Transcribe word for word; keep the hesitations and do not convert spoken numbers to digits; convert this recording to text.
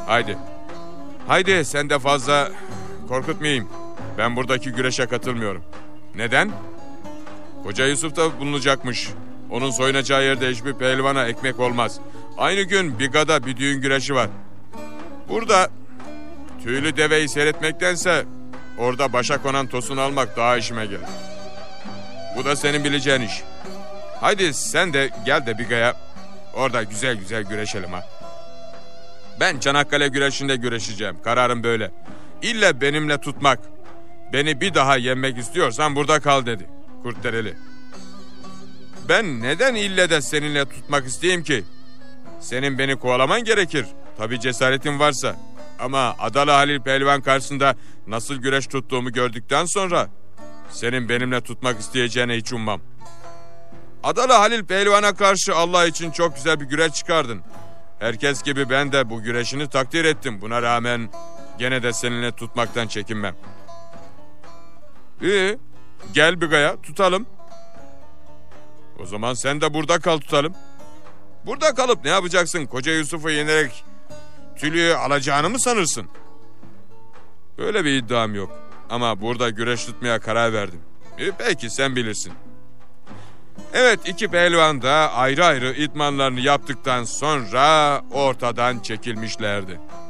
Haydi. Haydi sen de fazla korkutmayayım. Ben buradaki güreşe katılmıyorum. Neden? Koca Yusuf da bulunacakmış. Onun soyunacağı yerde hiçbir pehlivana ekmek olmaz. Aynı gün Biga'da bir düğün güreşi var. Burada tüylü deveyi seyretmektense orada başa konan tosunu almak daha işime gelir. Bu da senin bileceğin iş. Haydi sen de gel de Biga'ya orada güzel güzel güreşelim ha. Ben Çanakkale güreşinde güreşeceğim. Kararım böyle. İlle benimle tutmak. Beni bir daha yenmek istiyorsan burada kal dedi Kurtdereli. Ben neden ille de seninle tutmak isteyeyim ki? Senin beni kovalaman gerekir. Tabii cesaretin varsa. Ama Adalı Halil Pehlivan karşısında nasıl güreş tuttuğumu gördükten sonra senin benimle tutmak isteyeceğine hiç ummam. Adalı Halil Pehlivan'a karşı Allah için çok güzel bir güreş çıkardın. Herkes gibi ben de bu güreşini takdir ettim. Buna rağmen gene de seninle tutmaktan çekinmem. İyi, gel Biga'ya tutalım. O zaman sen de burada kal tutalım. Burada kalıp ne yapacaksın? Koca Yusuf'u yenerek tülüyü alacağını mı sanırsın? Öyle bir iddiam yok. Ama burada güreş tutmaya karar verdim. E, peki sen bilirsin. Evet, iki pehlivan da ayrı ayrı idmanlarını yaptıktan sonra ortadan çekilmişlerdi.